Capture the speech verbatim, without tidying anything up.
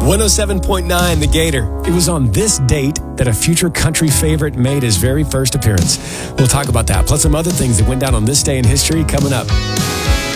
one oh seven point nine The Gator. It was on this date that a future country favorite made his very first appearance. We'll talk about that, plus some other things that went down on this day in history coming up.